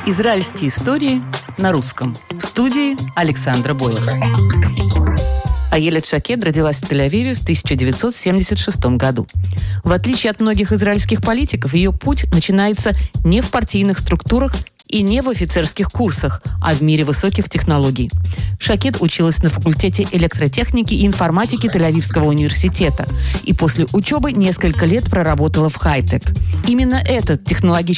Израильские истории на русском. В студии Александра Бойлер. Аелет Шакед родилась в Тель-Авиве в 1976 году. В отличие от многих израильских политиков, ее путь начинается не в партийных структурах и не в офицерских курсах, а в мире высоких технологий. Шакед училась на факультете электротехники и информатики Тель-Авивского университета и после учебы несколько лет проработала в хай-тек. Именно этот технологический